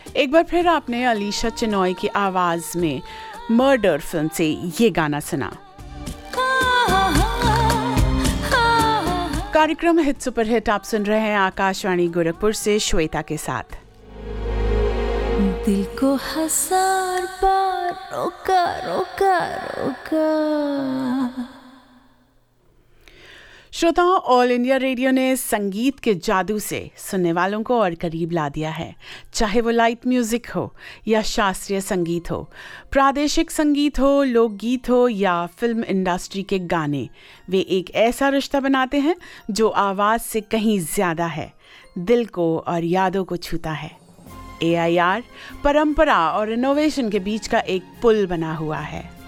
एक बार फिर आपने अलीशा चिनॉय की आवाज में मर्डर फिल्म से ये गाना सुना। कार्यक्रम हिट सुपर हिट आप सुन रहे हैं आकाशवाणी गोरखपुर से श्वेता के साथ। दिल को 1000 बार रोका रोका रोका। श्रोताओं, ऑल इंडिया रेडियो ने संगीत के जादू से सुनने वालों को और करीब ला दिया है। चाहे वो लाइट म्यूजिक हो या शास्त्रीय संगीत हो, प्रादेशिक संगीत हो, लोकगीत हो या फिल्म इंडस्ट्री के गाने, वे एक ऐसा रिश्ता बनाते हैं जो आवाज़ से कहीं ज़्यादा है, दिल को और यादों को छूता है। AIR परंपरा और इनोवेशन के बीच का एक पुल बना हुआ है।